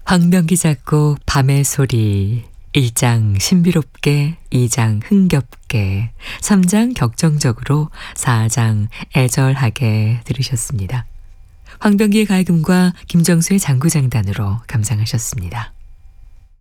황병기 작곡 밤의 소리 1장 신비롭게 2장 흥겹게 3장 격정적으로 4장 애절하게 들으셨습니다. 황병기의 갈금과 김정수의 장구장단으로 감상하셨습니다.